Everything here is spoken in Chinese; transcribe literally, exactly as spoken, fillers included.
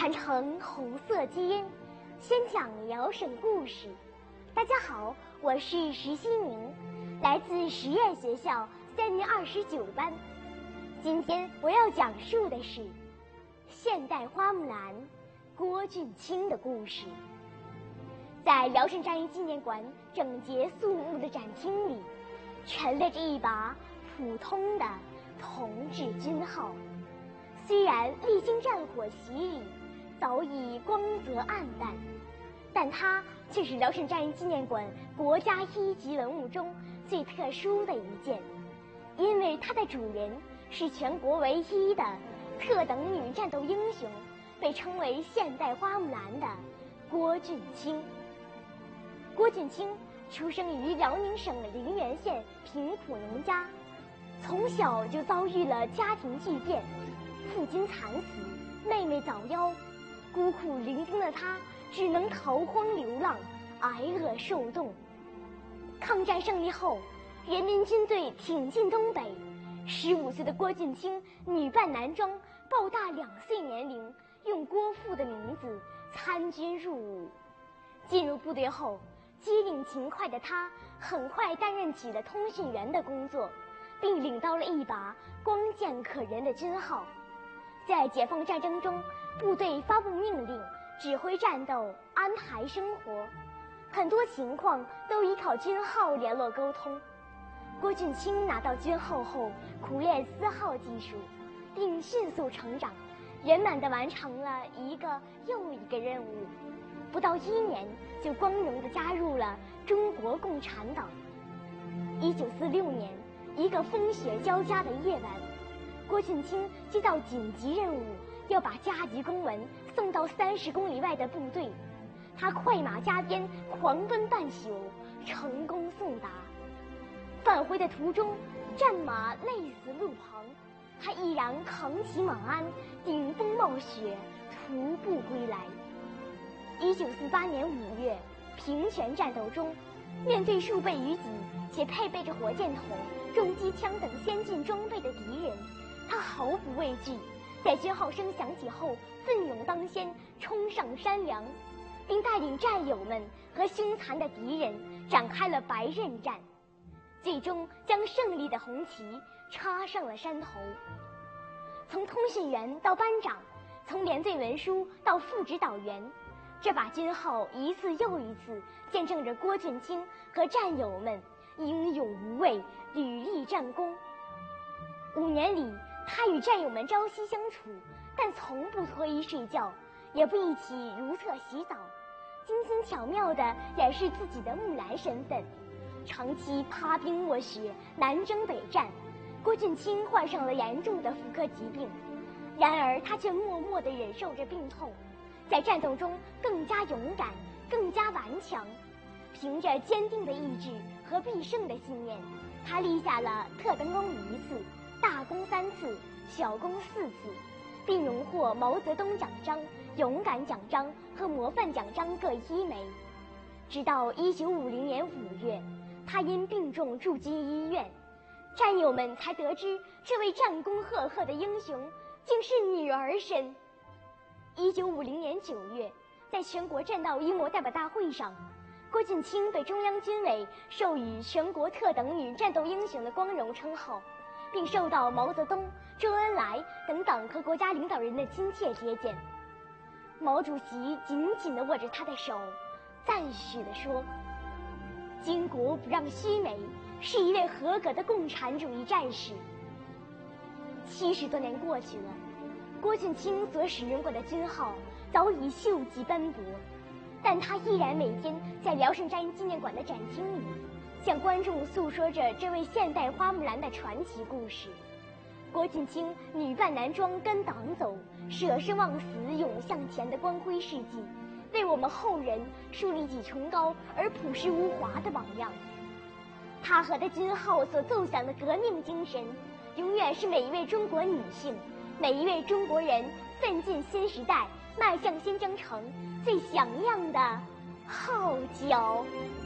传承红色基因，宣讲辽沈故事。大家好，我是石希宁，来自实验学校三年二十九班。今天我要讲述的是现代花木兰郭俊卿的故事。在辽沈战役纪念馆整洁肃穆的展厅里，陈列着一把普通的同志军号，虽然历经战火洗礼，早已光泽暗淡，但它却是辽沈战役纪念馆国家一级文物中最特殊的一件，因为它的主人是全国唯一的特等女战斗英雄，被称为现代花木兰的郭俊卿。郭俊卿出生于辽宁省陵源县贫苦农家，从小就遭遇了家庭巨变，父亲惨死，妹妹早夭，孤苦伶仃的他只能逃荒流浪，挨饿受冻。抗战胜利后，人民军队挺进东北，十五岁的郭俊卿女扮男装，报大两岁年龄，用郭父的名字参军入伍。进入部队后，机灵勤快的他很快担任起了通讯员的工作，并领到了一把光剑可人的军号。在解放战争中，部队发布命令，指挥战斗，安排生活，很多情况都依靠军号联络沟通。郭俊卿拿到军号后，苦练私号技术，并迅速成长，圆满地完成了一个又一个任务。不到一年，就光荣地加入了中国共产党。一九四六年，一个风雪交加的夜晚，郭俊卿接到紧急任务，要把加急公文送到三十公里外的部队。他快马加鞭，狂奔半宿，成功送达。返回的途中，战马累死路旁，他毅然扛起马鞍，顶风冒雪，徒步归来。一九四八年五月，平泉战斗中，面对数倍于己且配备着火箭筒、重机枪等先进装备的敌人，他毫不畏惧，在军号声响起后奋勇当先，冲上山梁，并带领战友们和凶残的敌人展开了白刃战，最终将胜利的红旗插上了山头。从通讯员到班长，从连队文书到副指导员，这把军号一次又一次见证着郭俊卿和战友们英勇无畏，屡立战功。五年里，他与战友们朝夕相处，但从不脱衣睡觉，也不一起如厕洗澡，精心巧妙地掩饰自己的木兰身份。长期趴冰摸雪，南征北战，郭俊卿患上了严重的妇科疾病，然而他却默默地忍受着病痛，在战斗中更加勇敢，更加顽强。凭着坚定的意志和必胜的信念，他立下了特等功一次，大功三次，小功四次，并荣获毛泽东奖章、勇敢奖章和模范奖章各一枚。直到一九五零年五月，他因病重住进医院，战友们才得知这位战功赫赫的英雄竟是女儿身。一九五零年九月，在全国战斗一模代表大会上，郭俊卿被中央军委授予全国特等女战斗英雄的光荣称号，并受到毛泽东、周恩来等党和国家领导人的亲切接见。毛主席紧紧地握着他的手，赞许地说：“巾帼不让须眉，是一位合格的共产主义战士。”七十多年过去了，郭俊卿所使用过的军号早已锈迹斑驳，但他依然每天在辽沈战役纪念馆的展厅里，向观众诉说着这位现代花木兰的传奇故事。郭俊卿女扮男装跟党走，舍生忘死勇向前的光辉事迹，为我们后人树立起崇高而朴实无华的榜样。他和他军号所奏响的革命精神，永远是每一位中国女性、每一位中国人奋进新时代、迈向新征程最响亮的号角。